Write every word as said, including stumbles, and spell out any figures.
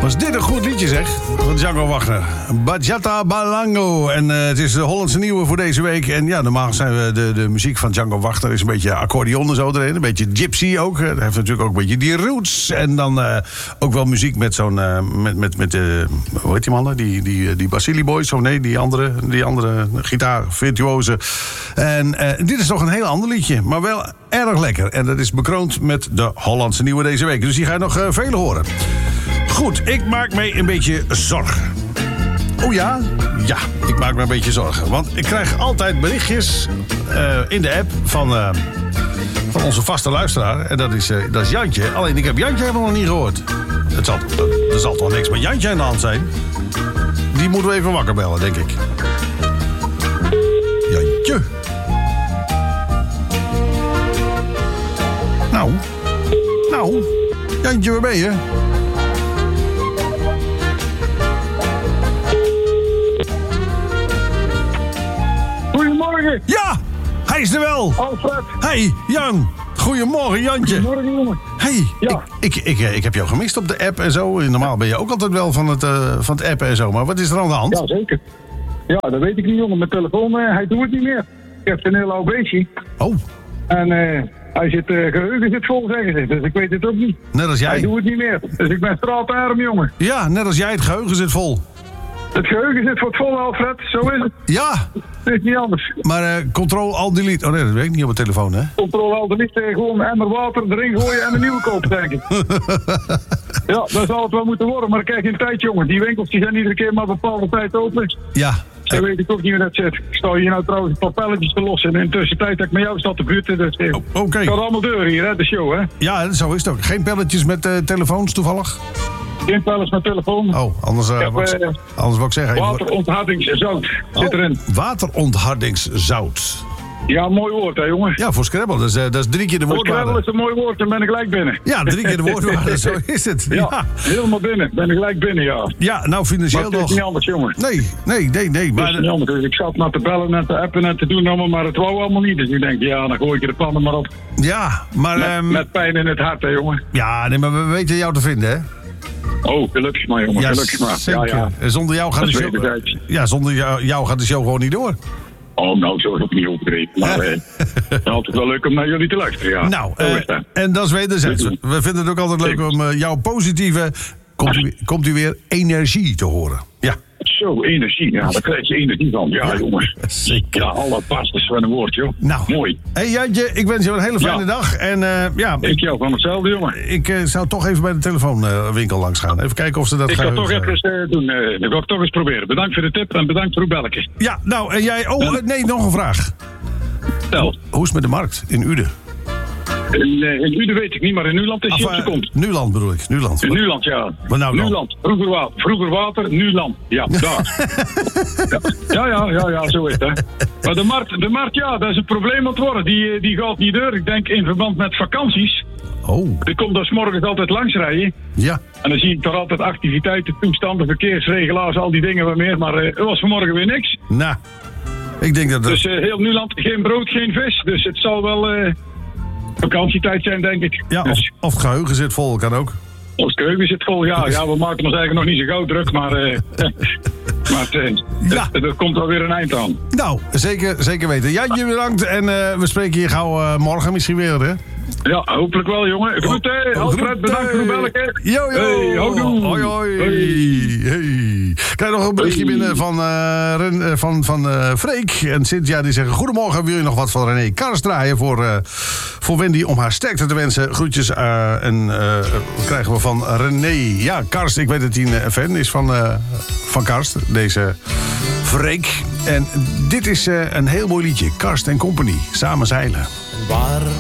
Was dit een goed liedje, zeg? Van Django Wagner. Bachata Balango. En uh, het is de Hollandse nieuwe voor deze week. En ja, normaal zijn we de, de muziek van Django Wagner is een beetje accordeon en zo erin. Een beetje gypsy ook. Hij heeft natuurlijk ook een beetje die roots. En dan uh, ook wel muziek met zo'n... Uh, met, met, met uh, hoe heet die mannen? Die, die, die Basili Boys. Of nee, die andere, die andere gitaarvirtuozen. En uh, dit is toch een heel ander liedje. Maar wel erg lekker. En dat is bekroond met de Hollandse nieuwe deze week. Dus die ga je nog uh, veel horen. Goed, ik maak me een beetje zorgen. Oh ja? Ja, ik maak me een beetje zorgen. Want ik krijg altijd berichtjes uh, in de app van, uh, van onze vaste luisteraar. En dat is, uh, dat is Jantje. Alleen, ik heb Jantje helemaal nog niet gehoord. Het zal, er zal toch niks met Jantje aan de hand zijn? Die moeten we even wakker bellen, denk ik. Jantje. Nou. Nou. Jantje, waar ben je? Goedemorgen. Ja, hij is er wel. Alfred. Hey, Jan. Goedemorgen, Jantje. Goedemorgen, jongen. Hey, Ja. ik, ik, ik, ik heb jou gemist op de app en zo. Normaal ben je ook altijd wel van het, uh, van het appen en zo. Maar wat is er aan de hand? Ja, zeker. Ja, dat weet ik niet, jongen. Mijn telefoon, uh, hij doet het niet meer. Ik heb een heel oud beestje. Oh, En uh, hij zit, uh, geheugen zit vol, zeggen ze. Dus ik weet het ook niet. net als Hij jij. doet het niet meer. Dus ik ben straatarm, jongen. Ja, net als jij. Het geheugen zit vol. Het geheugen zit voor het vol, Alfred. Zo is het. Ja, Het is niet anders. maar uh, Ctrl-Alt-Delete. Oh nee, dat werkt niet op mijn telefoon, hè? Controle al de liefde, gewoon een emmer water erin gooien en een nieuwe kopen, denk ik. Ja, dat zal het wel moeten worden. Maar kijk, in tijd, jongen. Die winkels die zijn iedere keer maar een bepaalde tijd open. Ja. Zo weet ik ook niet hoe dat zit. Ik sta hier nou trouwens een paar pelletjes te lossen. En in de tussentijd dat ik met jou sta te buurten. Dus eh, Oh, Oké. Okay. het gaat allemaal deur hier, hè, de show, hè. Ja, zo is het ook. Geen pelletjes met uh, telefoons toevallig? Geen pellets met telefoon. Oh, anders, uh, Ik heb, wou ik, uh, anders wou ik zeggen... Wateronthardingszout zit erin. Oh, wateronthardingszout. Ja, mooi woord, hè, jongen. Ja, voor Scrabble. Dat is, uh, dat is drie keer de Voor woordwaarde. Scrabble is een mooi woord, dan ben ik gelijk binnen. Ja, drie keer de woordwaarde. Zo is het. Ja, Ja, helemaal binnen. Ben ik gelijk binnen, ja. ja nou Maar financieel het is nog... niet anders, jongen. Nee, nee, nee, nee. Het Maar, is niet anders. Dus ik zat naar te bellen en te appen en te doen allemaal, maar het wou allemaal niet. Dus ik denk, ja, dan gooi ik er de pannen maar op. ja, maar... Met, Um, met pijn in het hart, hè, jongen. ja, nee, maar we weten jou te vinden, hè? Oh, gelukkig maar, jongen. Ja, Gelukkig maar. zeker. Ja, ja. En zonder jou gaat Dat de is show... wederzijds. Ja, zonder jou, jou gaat de show gewoon niet door. Oh, nou, zo is het niet overdreven. Maar eh, het is altijd wel leuk om naar jullie te luisteren, ja. Nou, Zo is uh, dat. en dat is wederzijds. Zeker. We vinden het ook altijd leuk Zeker. om uh, jouw positieve... Komt u, komt u weer energie te horen. Ja. Zo, energie. Ja, daar krijg je energie van. Ja, jongens. Zeker. Ja, al dat past is van een woord, joh. Nou. Mooi. Hey Jantje, ik wens je een hele fijne Ja. dag. En uh, ja, Ik jou van hetzelfde, jongen. ik uh, zou toch even bij de telefoonwinkel langs gaan. Even kijken of ze dat Ik ga gaan het toch even eens uh, doen. Uh, dat ga ik toch eens proberen. Bedankt voor de tip en bedankt voor uw belletje. Ja, nou, en jij... Oh, uh, nee, nog een vraag. Stel. Hoe is het met de markt in Uden? In, uh, in Uden weet ik niet, maar in Nuland is Of, hij op uh, zijn kont. Nuland bedoel ik, Nuland. In Nuland, ja. Wat nou dan? Nuland. Vroeger water. Vroeger water, nu land. Ja, daar. ja, ja, ja, ja, zo is het, hè. Maar de markt, de markt, ja, dat is een probleem aan het worden. Die, die gaat niet door. Ik denk in verband met vakanties. Oh, Ik kom daar 's morgens altijd langs rijden. ja. En dan zie ik toch altijd activiteiten, toestanden, verkeersregelaars, al die dingen wat meer. Maar uh, er was vanmorgen weer niks. Nou, ik denk dat... Dus uh, heel Nuland, geen brood, geen vis. Dus het zal wel uh, vakantietijd zijn, denk ik. Ja, of, Dus, of het geheugen zit vol, kan ook. ons keuken zit vol. Ja, ja, we maken ons eigenlijk nog niet zo gauw druk. Maar, uh, maar uh, Ja. er, er komt wel weer een eind aan. Nou, zeker, zeker weten. Jantje, bedankt. En uh, we spreken hier gauw uh, morgen misschien weer, hè? Ja, hopelijk wel, jongen. Groeten, Oh, Alfred, groeten. bedankt voor de belletje. Yo, yo. Hey, houdoe. Hoi, hoi. Hey. Hey. Krijg nog een berichtje Hey. binnen van, uh, Ren, uh, van, van uh, Freek en Cynthia. Die zeggen, goedemorgen, wil je nog wat van René Kars draaien voor, uh, voor Wendy om haar sterkte te wensen? Groetjes uh, en uh, krijgen we van René. Ja, Kars, ik weet dat hij een fan is van, uh, van Karst, deze Freek. En dit is uh, een heel mooi liedje, Karst en Company, Samen zeilen. Waar